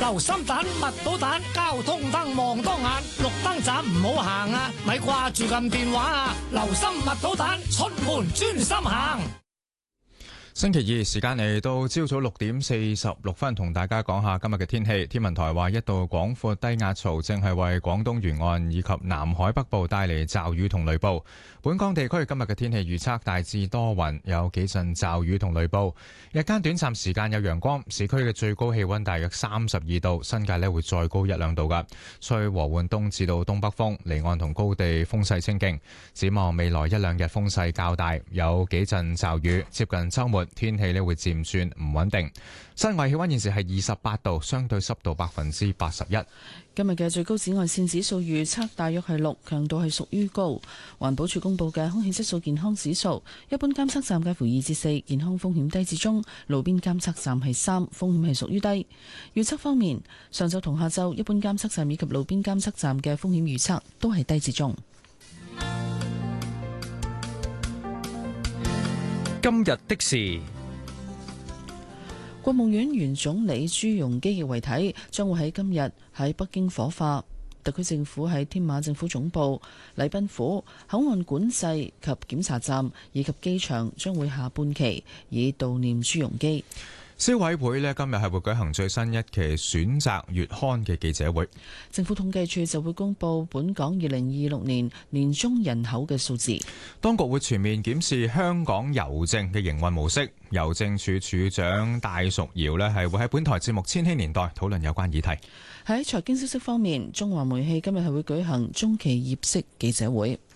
留心蛋、密到蛋，交通燈望多眼，綠燈盞唔好行啊！咪掛住撳電話啊！留心密到蛋，出門專心行。 星期二時間嚟到朝早6:46，同大家講下今日嘅天氣。天文台話一道廣闊低壓槽正係為廣東沿岸以及南海北部帶嚟驟雨同雷暴。本港地區今日嘅天氣預測大致多雲，有幾陣驟雨同雷暴。日間短暫時間有陽光，市區嘅最高氣溫大約32度，新界呢會再高1-2度㗎。吹和緩東至到東北風，離岸同高地風勢清勁。展望未來1-2日風勢較大，有幾陣驟雨，接近週末。天氣呢會漸轉唔穩定，室外氣溫現時係28度，相對濕度81%。 今日嘅最高紫外線指數預測大約係6，強度係屬於高。環保署公布嘅空氣質素健康指數，一般監測站介乎2至4，健康風險低至中；路邊監測站係3，風險係屬於低。預測方面，上晝同下晝一般監測站以及路邊監測站嘅風險預測都係低至中。 今日的事， 國務院原總理朱鎔基嘅遺體將會喺今日喺北京火化。特區政府喺天馬政府總部、禮賓府、口岸管制及檢查站以及機場將會下半旗以悼念朱鎔基。 消委會呢今日係會舉行最新一期選擇月刊嘅記者會。 政府統計處就會公布本港2026年年中人口嘅數字。 當局會全面檢視香港郵政嘅營運模式。郵政處處長戴淑瑤呢係會喺本台節目《千禧年代》討論有關議題。 喺財經消息方面，中華煤氣今日係會舉行中期業績記者會。